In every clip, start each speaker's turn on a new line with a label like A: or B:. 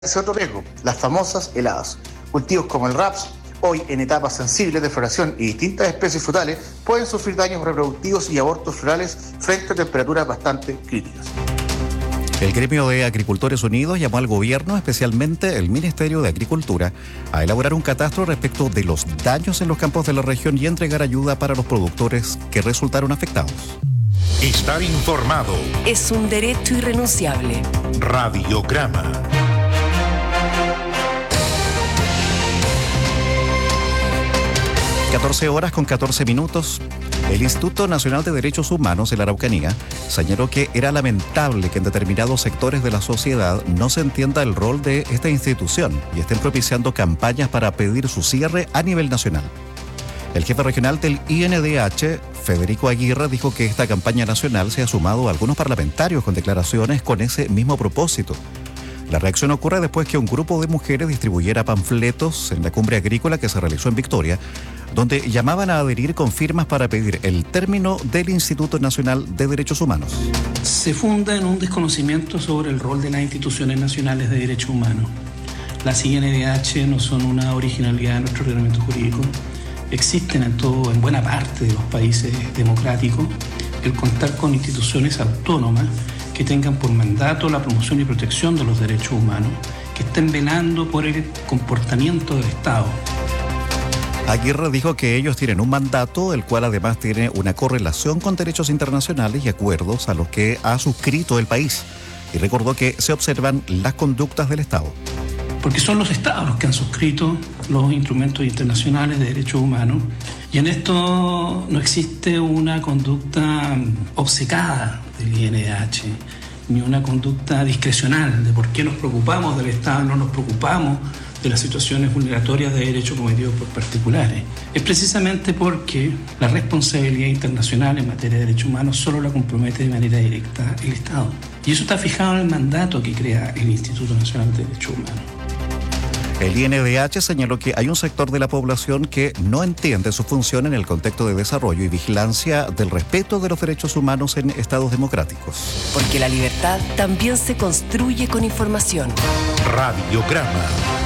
A: ese otro riesgo, las famosas heladas. Cultivos como el raps, hoy en etapas sensibles de floración y distintas especies frutales, pueden sufrir daños reproductivos y abortos florales frente a temperaturas bastante críticas.
B: El Gremio de Agricultores Unidos llamó al gobierno, especialmente el Ministerio de Agricultura, a elaborar un catastro respecto de los daños en los campos de la región y entregar ayuda para los productores que resultaron afectados.
C: Estar informado
D: es un derecho irrenunciable.
C: Radiograma.
B: 14:14. El Instituto Nacional de Derechos Humanos en la Araucanía señaló que era lamentable que en determinados sectores de la sociedad no se entienda el rol de esta institución y estén propiciando campañas para pedir su cierre a nivel nacional. El jefe regional del INDH, Federico Aguirre, dijo que esta campaña nacional se ha sumado a algunos parlamentarios con declaraciones con ese mismo propósito. La reacción ocurre después que un grupo de mujeres distribuyera panfletos en la cumbre agrícola que se realizó en Victoria, donde llamaban a adherir con firmas para pedir el término del Instituto Nacional de Derechos Humanos.
E: Se funda en un desconocimiento sobre el rol de las instituciones nacionales de derechos humanos. Las INDH no son una originalidad de nuestro ordenamiento jurídico. Existen en buena parte de los países democráticos el contar con instituciones autónomas que tengan por mandato la promoción y protección de los derechos humanos, que estén velando por el comportamiento del Estado.
B: Aguirre dijo que ellos tienen un mandato, el cual además tiene una correlación con derechos internacionales y acuerdos a los que ha suscrito el país, y recordó que se observan las conductas del Estado.
E: Porque son los Estados los que han suscrito los instrumentos internacionales de derechos humanos, y en esto no existe una conducta obcecada del INDH, ni una conducta discrecional de por qué nos preocupamos del Estado, no nos preocupamos de las situaciones vulneratorias de derechos cometidos por particulares. Es precisamente porque la responsabilidad internacional en materia de derechos humanos solo la compromete de manera directa el Estado. Y eso está fijado en el mandato que crea el Instituto Nacional de Derechos Humanos.
B: El INDH señaló que hay un sector de la población que no entiende su función en el contexto de desarrollo y vigilancia del respeto de los derechos humanos en estados democráticos.
D: Porque la libertad también se construye con información.
C: Radiograma.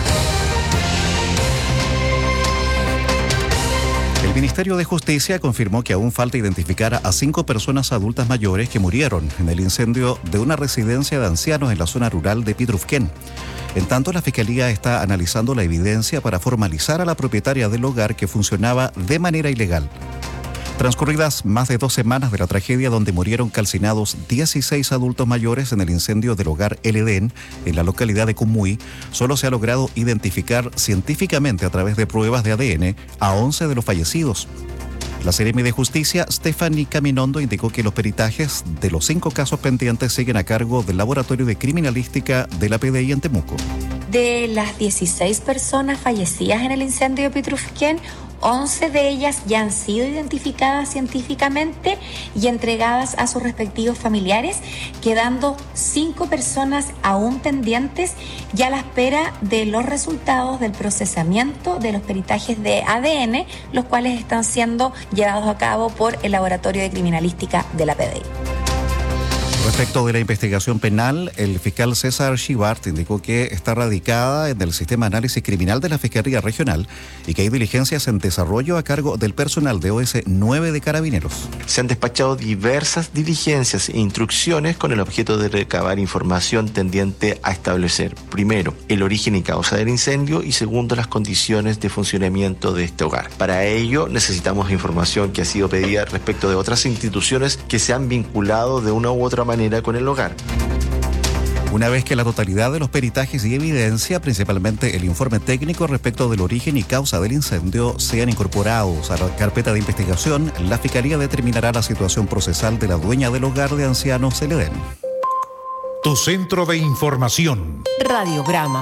B: El Ministerio de Justicia confirmó que aún falta identificar a 5 personas adultas mayores que murieron en el incendio de una residencia de ancianos en la zona rural de Pitrufquén. En tanto, la Fiscalía está analizando la evidencia para formalizar a la propietaria del hogar que funcionaba de manera ilegal. Transcurridas más de 2 semanas de la tragedia donde murieron calcinados 16 adultos mayores en el incendio del hogar El Edén, en la localidad de Cumuy, solo se ha logrado identificar científicamente a través de pruebas de ADN a 11 de los fallecidos. La Seremi de Justicia, Stephanie Caminondo, indicó que los peritajes de los 5 casos pendientes siguen a cargo del Laboratorio de Criminalística de la PDI en Temuco.
F: De las 16 personas fallecidas en el incendio de Pitrufquén, 11 de ellas ya han sido identificadas científicamente y entregadas a sus respectivos familiares, quedando 5 personas aún pendientes y a la espera de los resultados del procesamiento de los peritajes de ADN, los cuales están siendo llevados a cabo por el Laboratorio de Criminalística de la PDI.
B: Respecto de la investigación penal, el fiscal César Chivart indicó que está radicada en el Sistema de Análisis Criminal de la Fiscalía Regional y que hay diligencias en desarrollo a cargo del personal de OS 9 de Carabineros.
G: Se han despachado diversas diligencias e instrucciones con el objeto de recabar información tendiente a establecer, primero, el origen y causa del incendio y segundo, las condiciones de funcionamiento de este hogar. Para ello necesitamos información que ha sido pedida respecto de otras instituciones que se han vinculado de una u otra manera con el hogar.
B: Una vez que la totalidad de los peritajes y evidencia, principalmente el informe técnico respecto del origen y causa del incendio, sean incorporados a la carpeta de investigación, la Fiscalía determinará la situación procesal de la dueña del hogar de ancianos El Edén.
C: Tu centro de información.
D: Radiograma.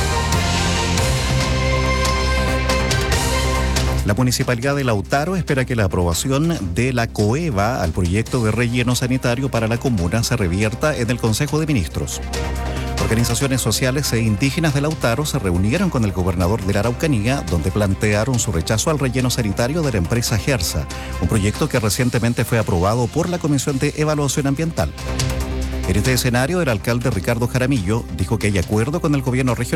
B: La Municipalidad de Lautaro espera que la aprobación de la COEVA al proyecto de relleno sanitario para la comuna se revierta en el Consejo de Ministros. Organizaciones sociales e indígenas de Lautaro se reunieron con el gobernador de la Araucanía, donde plantearon su rechazo al relleno sanitario de la empresa Gersa, un proyecto que recientemente fue aprobado por la Comisión de Evaluación Ambiental. En este escenario, el alcalde Ricardo Jaramillo dijo que hay acuerdo con el gobierno regional